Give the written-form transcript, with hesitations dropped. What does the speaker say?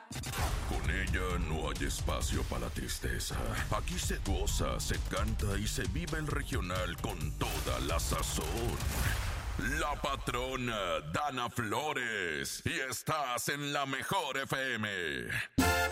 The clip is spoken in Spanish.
Con ella no hay espacio para la tristeza. Aquí se goza, se canta y se vive el regional con toda la sazón. La patrona Dana Flores. Y estás en la mejor FM.